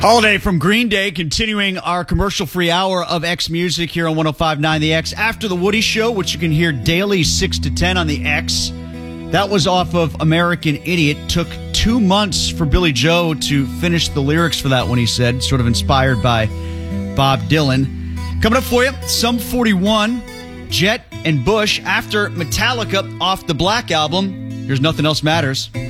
Holiday from Green Day, continuing our commercial-free hour of X Music here on 105.9 The X. After the Woody Show, which you can hear daily 6 to 10 on The X. That was off of American Idiot. Took 2 months for Billy Joe to finish the lyrics for that one, he said, sort of inspired by Bob Dylan. Coming up for you, Sum 41, Jet and Bush. After Metallica off the Black Album, here's Nothing Else Matters.